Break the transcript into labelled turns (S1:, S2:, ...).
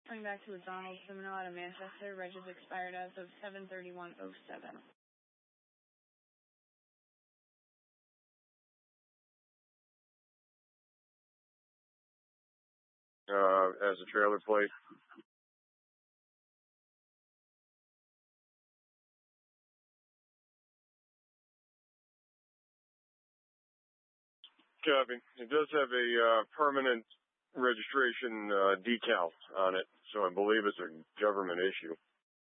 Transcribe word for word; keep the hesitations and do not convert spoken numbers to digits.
S1: Going back to a Donald Semino out of Manchester. Reg is expired as of seven thirty-one oh seven.
S2: Uh, as a trailer plate. Copy. It does have a uh, permanent registration uh, decal on it, so I believe it's a government issue.